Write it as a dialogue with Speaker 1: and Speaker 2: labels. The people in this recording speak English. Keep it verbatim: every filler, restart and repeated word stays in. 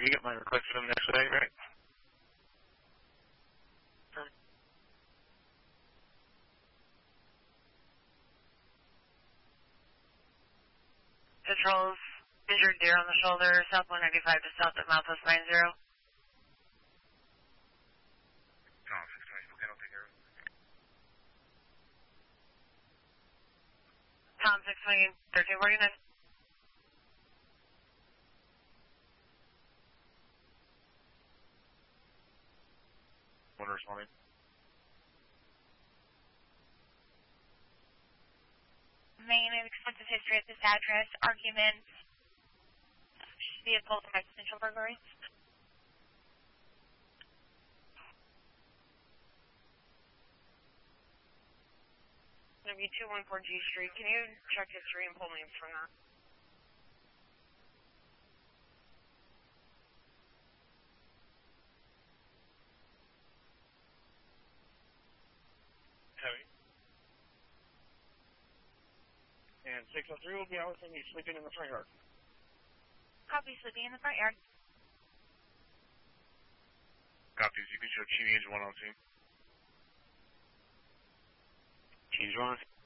Speaker 1: you got my request for them next day, right? Sure.
Speaker 2: Patrols, injured deer on the shoulder, south one ninety-five to south at Mouthwest nine zero.
Speaker 1: Tom, six twenty, okay, I'll take care of it.
Speaker 2: Tom, six twenty, thirteen forty-nine.
Speaker 1: One responding.
Speaker 3: Main and extensive history at this address, arguments, vehicle and residential burglaries.
Speaker 2: W two one four G Street, can you check history and pull names from that?
Speaker 1: Heavy. And six oh three will be out with you sleeping in the front yard.
Speaker 3: Copy, sleeping in the front yard.
Speaker 1: Copies, you can show change one on scene. Change one on scene.